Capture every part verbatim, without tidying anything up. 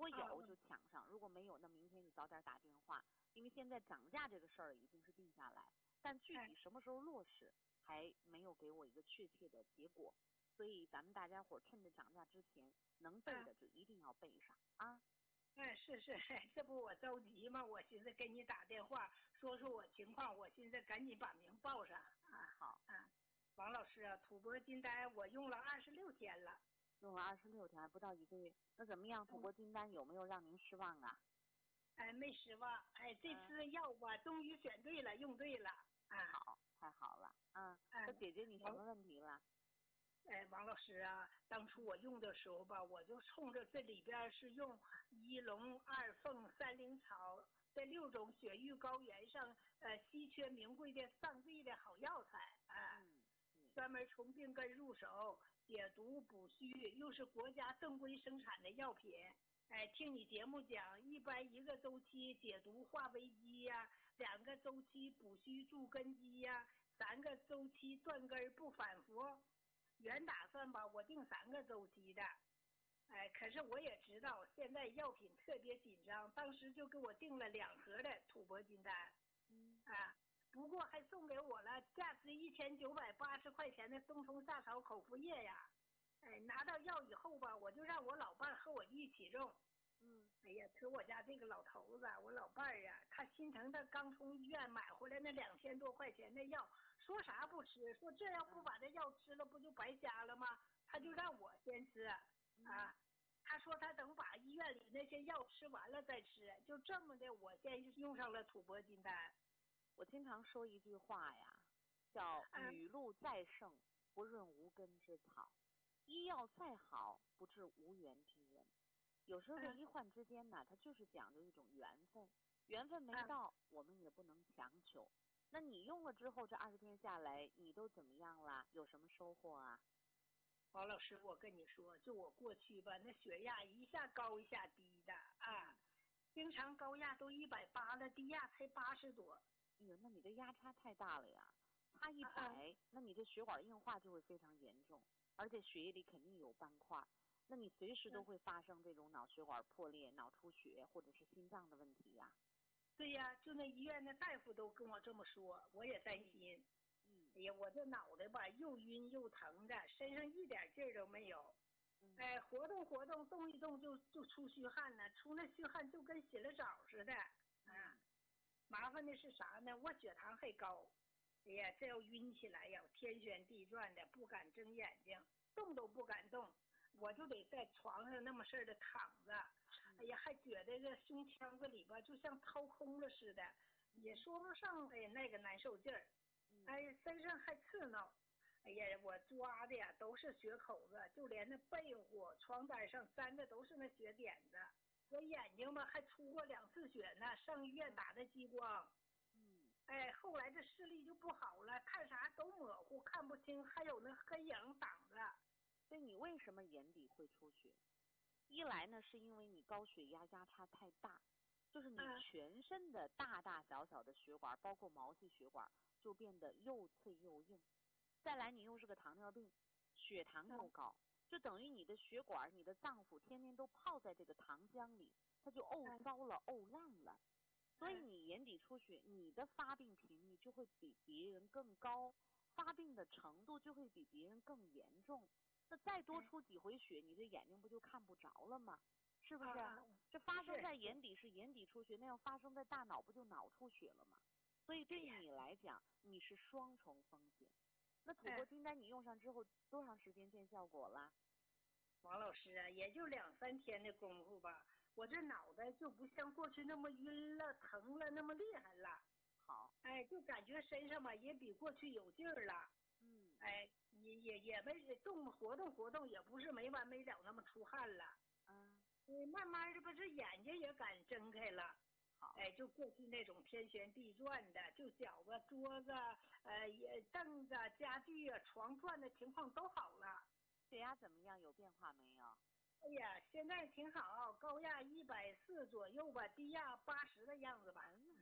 果有就抢上，如果没有，那明天你早点打电话，因为现在涨价这个事儿已经是定下来，但具体什么时候落实还没有给我一个确切的结果，所以咱们大家伙趁着涨价之前能备的就一定要备上啊。 哎，是是，这不我着急吗？我寻思给你打电话说说我情况，我寻思赶紧把名报上啊。 好啊，王老师啊，土拨金丹我用了二十六天了， 用了二十六天，还不到一个月，那怎么样？土拨金丹有没有让您失望啊？ 哎，没失望。哎，这次药吧，嗯、终于选对了，用对了啊。 好，太好了，嗯，这解决你什么问题了？ 哎，王老师啊，当初我用的时候吧，我就冲着这里边是用一龙、二凤、三灵草这六种雪域高原上呃稀缺名贵的上帝的好药材啊， 嗯， 专门从病根入手，解毒补虚，又是国家正规生产的药品。哎，听你节目讲，一般一个周期解毒化危机呀、啊，两个周期补虚助根基呀、啊，三个周期断根不反复。原打算吧，我定三个周期的，哎，可是我也知道现在药品特别紧张，当时就给我订了两盒的土拨金丹， 嗯啊，不过还送给我了价值一千九百八十块钱的冬虫夏草口服液呀，哎，拿到药以后吧，我就让我老伴和我一起用。 嗯， 哎呀，可我家这个老头子，我老伴儿呀，他心疼他刚从医院买回来那两千多块钱的药，说啥不吃，说这要不把这药吃了，不就白瞎了吗？他就让我先吃，啊，他说他等把医院里那些药吃完了再吃，就这么的，我先用上了土拨金丹。 我经常说一句话呀，叫雨露再盛不润无根之草，医药再好不治无缘之人。有时候这医患之间呢，它就是讲究一种缘分，缘分没到，我们也不能强求。那你用了之后，这二十天下来，你都怎么样了？有什么收获啊？ 王老师，我跟你说，就我过去吧，那血压一下高一下低的啊，经常高压都一百八了，低压才八十多。 哎呦，那你这压差太大了呀！差一百，那你这血管硬化就会非常严重，而且血液里肯定有斑块。那你随时都会发生这种脑血管破裂、脑出血或者是心脏的问题呀。 对呀，就那医院的大夫都跟我这么说，我也担心。 嗯， 哎呀，我这脑袋吧又晕又疼的，身上一点劲儿都没有。 嗯、 哎，活动活动，动一动就就出虚汗呢，出那虚汗就跟洗了澡似的。啊， 嗯， 麻烦的是啥呢？我血糖还高。哎呀，这要晕起来呀，天旋地转的，不敢睁眼睛，动都不敢动。我就得在床上那么事儿的躺着，哎呀，还觉得这胸腔子里边就像掏空了似的，也说不上哎那个难受劲儿，哎呀，身上还刺挠，哎呀，我抓的呀都是血口子，就连那被窝、床单上粘的都是那血点子，我眼睛吧还出过两次血呢，上医院打的激光。 嗯， 哎，后来这视力就不好了，看啥都模糊，看不清，还有那黑影挡着。 所以你为什么眼底会出血？一来呢，是因为你高血压压差太大，就是你全身的大大小小的血管，包括毛细血管，就变得又脆又硬。再来，你又是个糖尿病，血糖又高，就等于你的血管、你的脏腑天天都泡在这个糖浆里，它就沤糟了、沤烂了。所以你眼底出血，你的发病频率就会比别人更高，发病的程度就会比别人更严重。那再多出几回血，你的眼睛不就看不着了吗？是不是？这发生在眼底是眼底出血，那要发生在大脑不就脑出血了吗？所以对你来讲，你是双重风险。那土拨金丹你用上之后，多长时间见效果了？ 王老师啊，也就两三天的功夫吧，我这脑袋就不像过去那么晕了、疼了那么厉害了。 好， 哎，就感觉身上吧也比过去有劲儿了。 嗯， 哎，也也也没动活动活动，也不是没完没了那么出汗了。 嗯， 嗯，慢慢的吧，这眼睛也敢睁开了。 好， 哎，就过去那种天旋地转的，就脚子、桌子、呃、也凳子、家具啊、床转的情况都好了。 血压怎么样？有变化没有？ 哎呀，现在挺好，高压一百四左右吧，低压八十的样子吧。 嗯，那你看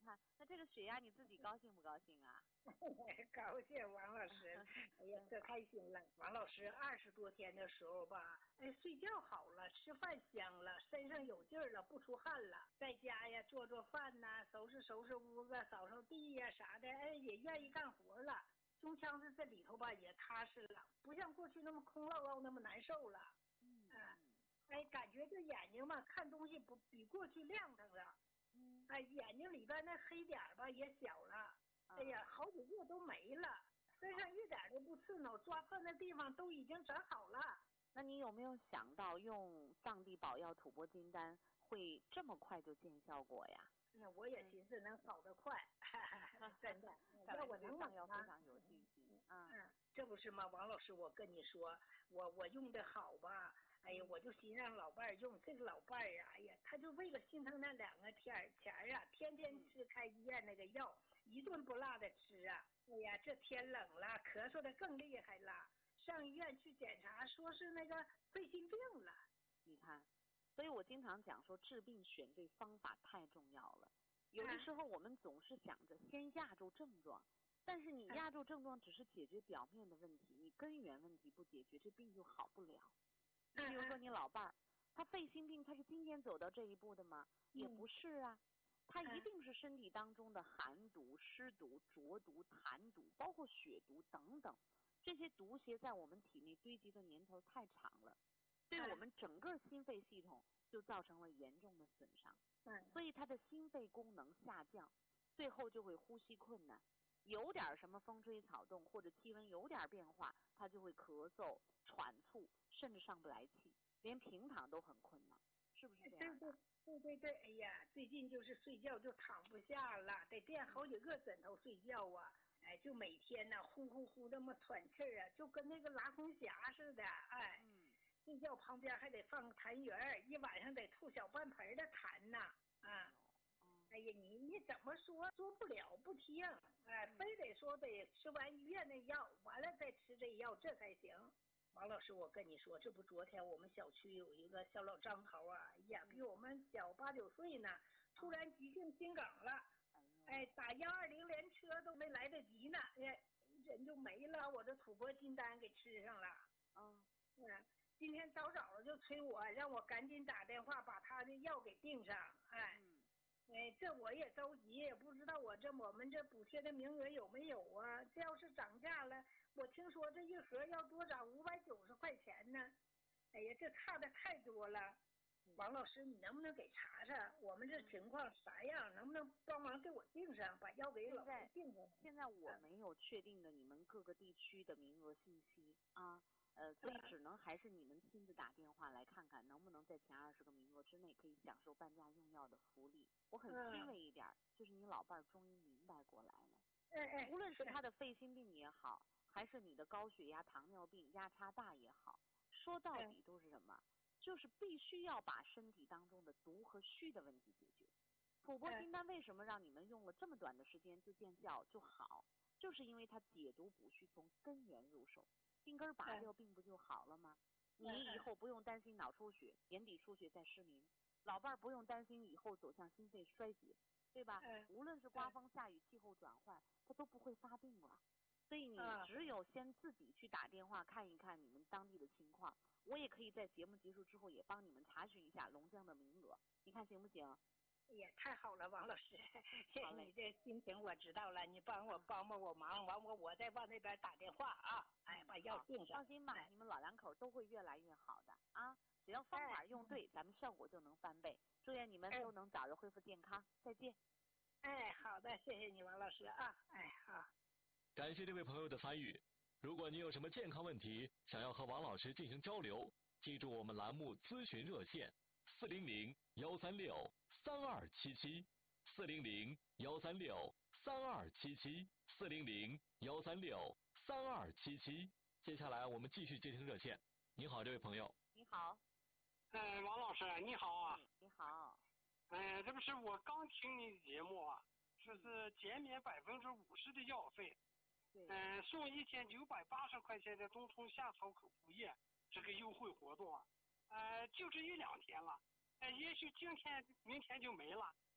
看，那这个血压你自己高兴不高兴啊？ 高兴，王老师，哎呀，可开心了。王老师二十多天的时候吧，哎，睡觉好了，吃饭香了，身上有劲儿了，不出汗了，在家呀做做饭呐，收拾收拾屋子，扫扫地呀啥的，哎，也愿意干活了。胸腔子这里头吧也踏实了，不像过去那么空落落那么难受了。 嗯， 哎，感觉这眼睛吧看东西不比过去亮堂了。 嗯， 哎，眼睛里边那黑点吧也小了。哎呀，好几个都没了，身上一点都不刺挠，抓碰的地方都已经整好了。 那你有没有想到用藏地宝药吐蕃金丹会这么快就见效果呀？ 那我也寻思能好得快，真的。要我能藏药猛非常有信心啊。 嗯，这不是吗？王老师，我跟你说，我我用的好吧？哎呀，我就寻思让老伴儿用，这个老伴儿啊，哎呀，他就为了心疼那两个天儿钱儿啊，天天吃开医院那个药，一顿不落的吃啊。哎呀，这天冷了，咳嗽的更厉害了，上医院去检查，说是那个肺心病了。 你看，所以我经常讲说，治病选对方法太重要了。有的时候我们总是想着先压住症状，但是你压住症状只是解决表面的问题，你根源问题不解决，这病就好不了。你比如说你老伴儿，他肺心病，他是今天走到这一步的吗？也不是啊，他一定是身体当中的寒毒、湿毒、浊毒、痰毒，包括血毒等等，这些毒邪在我们体内堆积的年头太长了，对我们整个心肺系统就造成了严重的损伤。所以他的心肺功能下降，最后就会呼吸困难，有点什么风吹草动或者气温有点变化，他就会咳嗽、喘促，甚至上不来气，连平躺都很困难，是不是这样的？ 对对对，哎呀，最近就是睡觉就躺不下了，得垫好几个枕头睡觉啊。哎，就每天呢呼呼呼那么喘气儿啊，就跟那个拉空匣似的。哎， 嗯， 睡觉旁边还得放个痰盂，一晚上得吐小半盆的痰呐。啊，哎呀，你你怎么说说不了不听，哎，非得说得吃完医院那药，完了再吃这药这才行。王老师，我跟你说，这不昨天我们小区有一个小老张头啊，呀，比我们小八九岁呢，突然急性心梗了，哎，打幺二零连车都没来得及呢，哎，人就没了，我这吐蕃金丹给吃上了。 嗯， 嗯，今天早早的就催我，让我赶紧打电话把他的药给订上，哎。哎，这我也着急，也不知道我这我们这补贴的名额有没有啊？这要是涨价了，我听说这一盒要多涨五百九十块钱呢。哎呀，这差的太多了。王老师，你能不能给查查我们这情况啥样？能不能帮忙给我订上，把药给老师订上？ 现在我没有确定的你们各个地区的名额信息啊。呃，所以只能还是你们亲自打电话来看看，能不能在前二十个名额之内可以享受半价用药的福利。我很欣慰一点，就是你老伴儿终于明白过来了。 哎哎， 无论是他的肺心病也好，还是你的高血压、糖尿病、压差大也好，说到底都是什么？就是必须要把身体当中的毒和虚的问题解决。吐蕃金丹为什么让你们用了这么短的时间就见效就好？就是因为它解毒补虚，从根源入手。病根拔掉，病不就好了吗？你以后不用担心脑出血、眼底出血再失明，老伴儿不用担心以后走向心肺衰竭，对吧？无论是刮风下雨、气候转换，他都不会发病了。所以你只有先自己去打电话看一看你们当地的情况，我也可以在节目结束之后也帮你们查询一下龙江的名额，你看行不行？ 也太好了，王老师，你这心情我知道了，你帮我帮帮我忙，完我我再往那边打电话啊，哎，把药订上。 放心吧，你们老两口都会越来越好的啊，只要方法用对，咱们效果就能翻倍。祝愿你们都能早日恢复健康，再见。 哎，好的，谢谢你，王老师啊，哎，好。 感谢这位朋友的参与。如果你有什么健康问题，想要和王老师进行交流，记住我们栏目咨询热线四零零幺三六三二七七四零零幺三六三二七七四零零幺三六三二七七。接下来我们继续接听热线。你好，这位朋友。 你好。 呃，王老师，你好啊。 嗯、你好。 呃，这不是我刚听你节目啊，这是减免百分之五十的药费。 对。 嗯、呃，送一千九百八十块钱的冬虫夏草口服液，这个优惠活动啊，呃，就这一两天了，呃，也许今天、明天就没了。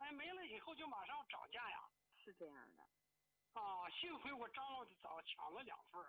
哎，没了以后就马上涨价呀。 是这样的。 啊，幸亏我张罗的早，抢了两份儿。